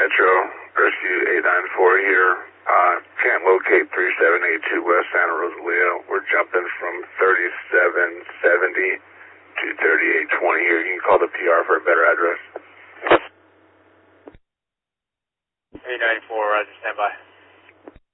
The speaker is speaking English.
Metro, Rescue 894 here. Can't locate 3782 West Santa Rosalia. We're jumping from 3770 to 3820 here. You can call the PR for a better address. 894, Roger, stand by.